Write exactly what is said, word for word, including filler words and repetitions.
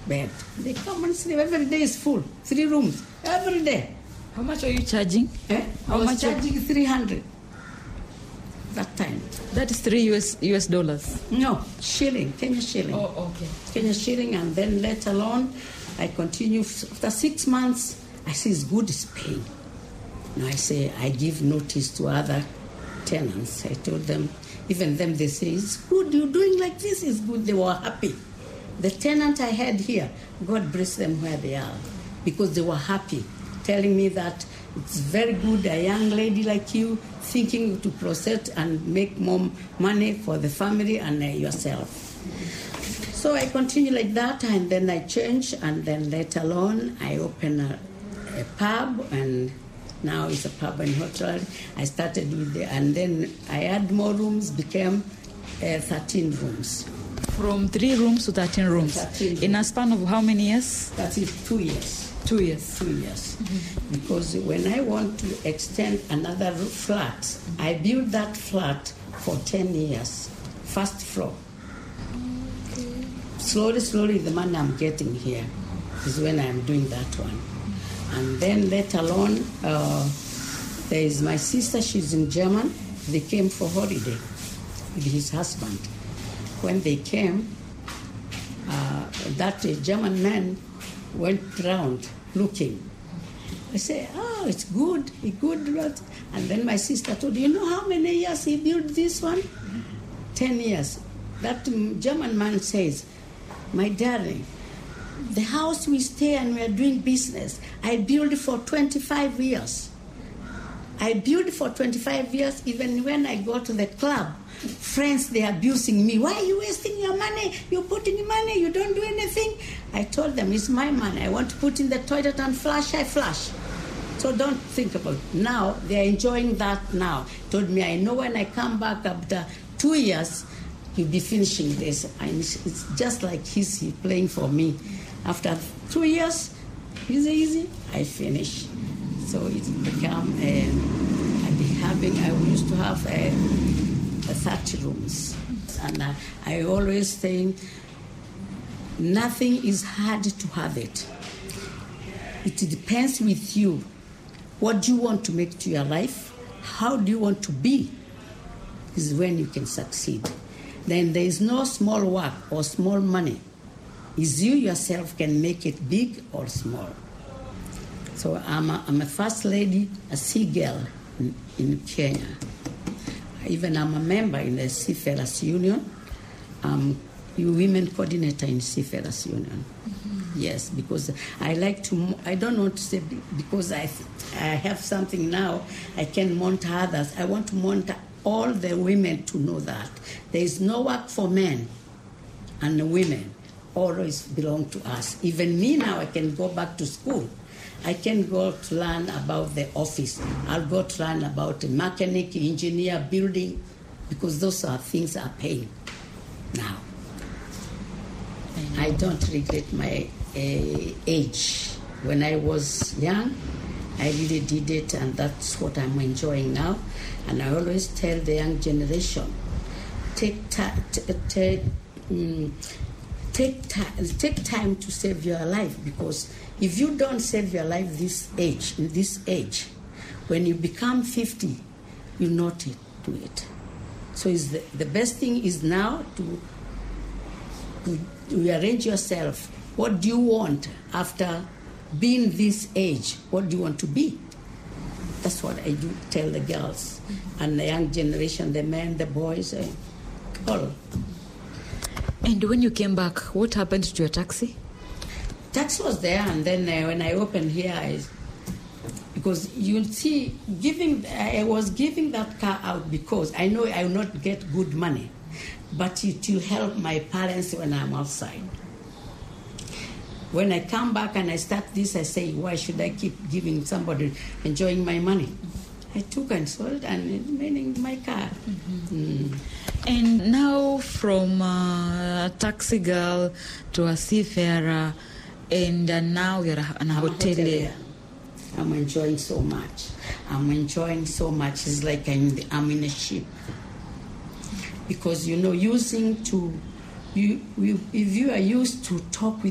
bed. They come and sleep. Every day is full. Three rooms. Every day. How much are you charging? Eh? How I was much charging three hundred that time. That is three U S U S dollars. No, shilling, Kenya shilling. Oh, okay. Kenya shilling, and then let alone, I continue. After six months, I say it's good, it's paying. Now I say, I give notice to other tenants. I told them, even them, they say, it's good, you're doing like this, it's good. They were happy. The tenant I had here, God bless them where they are, because they were happy, telling me that it's very good, a young lady like you, thinking to proceed and make more money for the family and uh, yourself. So I continue like that, and then I change, and then later on, I open a, a pub, and now it's a pub and hotel. I started with the, and then I had more rooms, became uh, thirteen rooms. From three rooms to thirteen rooms. thirteen In a span of how many years? That is two years. Two years. Two years. Mm-hmm. Because when I want to extend another flat, I built that flat for ten years, first floor. Okay. Slowly, slowly, the money I'm getting here is when I'm doing that one. And then let alone, uh, there is my sister, she's in German. They came for holiday with his husband. When they came, uh, that uh, German man went round looking. I said, oh, it's good, it's good. And then my sister told, you know how many years he built this one? Ten years. That German man says, my darling, the house we stay and we are doing business, I built it for twenty-five years. I built it for twenty-five years. Even when I go to the club, friends, they're abusing me. Why are you wasting your money? You're putting money, you don't do anything. I told them, it's my money. I want to put in the toilet and flush, I flush. So don't think about it. Now, they're enjoying that now. Told me, I know when I come back after two years, you'll be finishing this. And it's just like he's playing for me. After two years, easy, easy, I finish. So it's become, uh, I be having, I used to have uh, thirty rooms. And uh, I always think, nothing is hard to have it. It depends with you. What do you want to make to your life? How do you want to be? Is when you can succeed. Then there is no small work or small money. It's you yourself can make it big or small. So I'm a, I'm a first lady, a sea girl in, in Kenya. Even I'm a member in the Seafarers Union. I'm a women coordinator in Seafarers Union. Mm-hmm. Yes, because I like to, I don't want to say because I, I have something now, I can monitor others. I want to monitor all the women to know that there is no work for men and the women always belong to us. Even me now, I can go back to school. I can go to learn about the office. I'll go to learn about the mechanic, engineer, building, because those are things are paying now. I don't regret my uh, age. When I was young, I really did it, and that's what I'm enjoying now. And I always tell the young generation, take time, t- t- um, take time, take time to save your life, because if you don't save your life this age, in this age, when you become fifty, you'll not do it. So it's the, the best thing is now to, to, to rearrange yourself. What do you want after being this age? What do you want to be? That's what I do tell the girls and the young generation, the men, the boys, uh, all. And when you came back, what happened to your taxi? Taxi was there, and then uh, when I opened here, I, because you see, giving I was giving that car out because I know I will not get good money, but it will help my parents when I'm outside. When I come back and I start this, I say, why should I keep giving somebody enjoying my money? I took and sold and it meaning my car. Mm-hmm. Mm. And now from a taxi girl to a seafarer, and uh, now you're a, an I'm hotelier. A I'm enjoying so much. I'm enjoying so much. It's like I'm, I'm in a ship. Because, you know, using to, you, you, if you are used to talk with